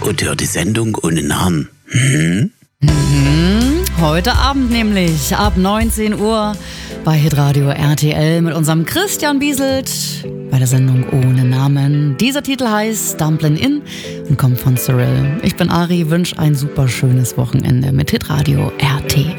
und hört die Sendung ohne Namen. Heute Abend nämlich, ab 19 Uhr bei Hitradio RTL mit unserem Christian Bieselt bei der Sendung ohne Namen. Dieser Titel heißt Dumplin' In und kommt von Cyril. Ich bin Ari, wünsche ein super schönes Wochenende mit Hitradio RTL.